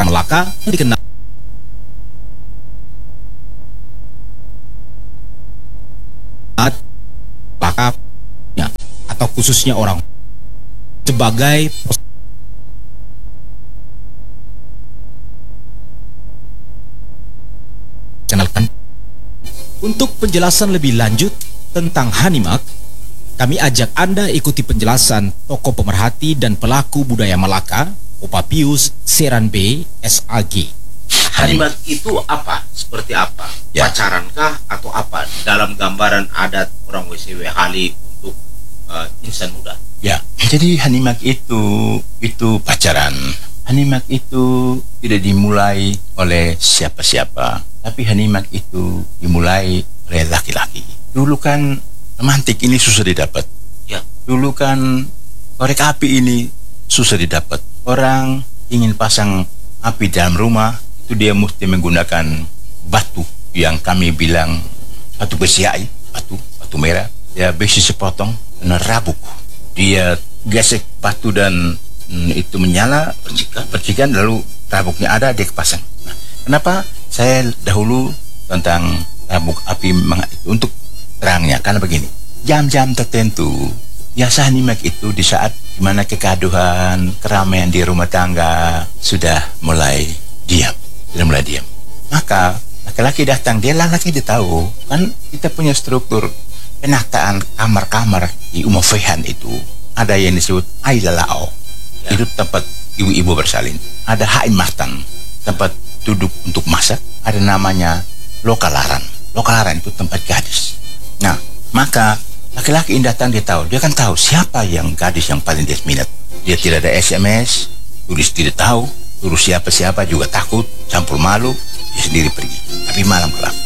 Melaka dikenal Melaka atau khususnya orang sebagai channelkan. Untuk penjelasan lebih lanjut tentang Hanimak, kami ajak Anda ikuti penjelasan tokoh pemerhati dan pelaku budaya Malaka, Opa Pius Seran B, SAG. Hanimak itu apa? Seperti apa? Ya. Pacarankah atau apa? Dalam gambaran adat orang WCW Hali untuk insan muda. Ya, jadi Hanimak itu pacaran. Hanimak itu tidak dimulai oleh siapa-siapa, tapi Hanimak itu dimulai oleh laki-laki. Dulu kan romantik ini susah didapat. Ya. Dulu kan korek api ini susah didapat. Orang ingin pasang api dalam rumah, itu dia mesti menggunakan batu yang kami bilang batu besiai, batu merah. Dia besi sepotong dan rabuk. Dia gesek batu dan itu menyala, percikan, lalu rabuknya ada, dia kepasang. Nah, kenapa saya dahulu tentang rabuk api untuk terangnya? Karena begini, jam-jam tertentu biasa Hanimak itu di saat dimana kegaduhan, keramaian di rumah tangga sudah mulai diam. Maka laki-laki datang, dia tahu kan kita punya struktur penataan kamar-kamar di Umofehan itu. Ada yang disebut Ailalao, ya. Itu tempat ibu-ibu bersalin. Ada Haimartan, tempat duduk untuk masak. Ada namanya Lokalaran. Lokalaran itu tempat gadis. Nah, maka laki-laki yang datang dia kan tahu siapa yang gadis yang paling dia minat. Dia tidak ada SMS, tulis tidak tahu, terus siapa-siapa juga takut, campur malu, dia sendiri pergi. Tapi malam gelap.